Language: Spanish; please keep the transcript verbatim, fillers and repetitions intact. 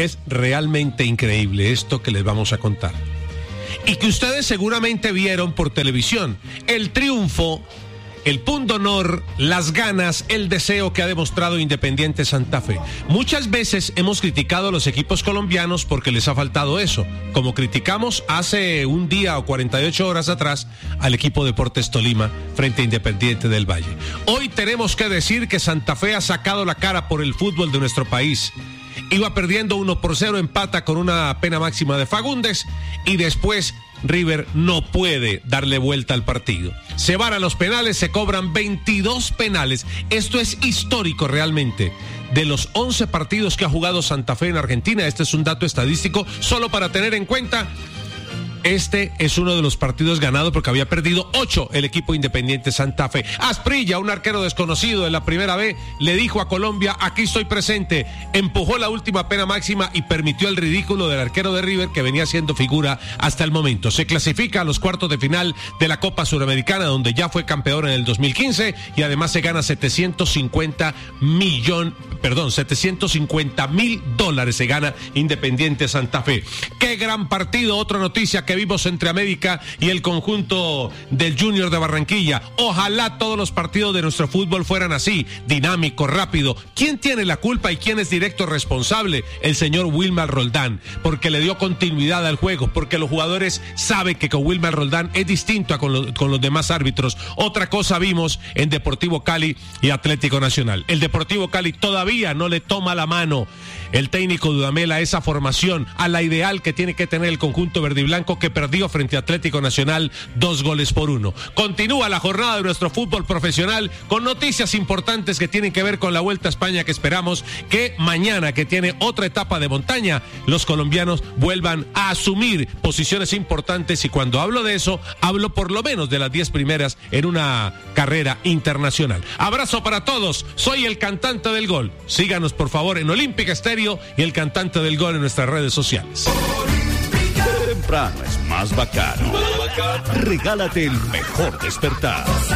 Es realmente increíble esto que les vamos a contar. Y que ustedes seguramente vieron por televisión. El triunfo, el punto honor, las ganas, el deseo que ha demostrado Independiente Santa Fe. Muchas veces hemos criticado a los equipos colombianos porque les ha faltado eso, como criticamos hace un día o cuarenta y ocho horas atrás al equipo Deportes Tolima frente a Independiente del Valle. Hoy tenemos que decir que Santa Fe ha sacado la cara por el fútbol de nuestro país. Iba perdiendo uno por cero, empata con una pena máxima de Fagundes y después River no puede darle vuelta al partido. Se van a los penales, se cobran veintidós penales. Esto es histórico realmente. De los once partidos que ha jugado Santa Fe en Argentina, este es un dato estadístico solo para tener en cuenta. Este es uno de los partidos ganados porque había perdido ocho el equipo Independiente Santa Fe. Asprilla, un arquero desconocido en la primera B, le dijo a Colombia, aquí estoy presente. Empujó la última pena máxima y permitió el ridículo del arquero de River que venía siendo figura hasta el momento. Se clasifica a los cuartos de final de la Copa Suramericana, donde ya fue campeón en el dos mil quince y además se gana setecientos cincuenta millón, perdón, setecientos cincuenta mil dólares se gana Independiente Santa Fe. Qué gran partido, otra noticia que vimos entre América y el conjunto del Junior de Barranquilla. Ojalá todos los partidos de nuestro fútbol fueran así, dinámico, rápido. ¿Quién tiene la culpa y quién es directo responsable? El señor Wilmar Roldán, porque le dio continuidad al juego, porque los jugadores saben que con Wilmar Roldán es distinto a con, lo, con los demás árbitros. Otra cosa vimos en Deportivo Cali y Atlético Nacional. El Deportivo Cali todavía no le toma la mano el técnico Dudamel a esa formación, a la ideal que tiene que tener el conjunto verdiblanco, que perdió frente a Atlético Nacional dos goles por uno. Continúa la jornada de nuestro fútbol profesional con noticias importantes que tienen que ver con la Vuelta a España, que esperamos que mañana, que tiene otra etapa de montaña, los colombianos vuelvan a asumir posiciones importantes, y cuando hablo de eso, hablo por lo menos de las diez primeras en una carrera internacional. Abrazo para todos, soy el cantante del gol. Síganos por favor en Olímpica Estéreo y el cantante del gol en nuestras redes sociales. Temprano es más bacano. Regálate el mejor despertar.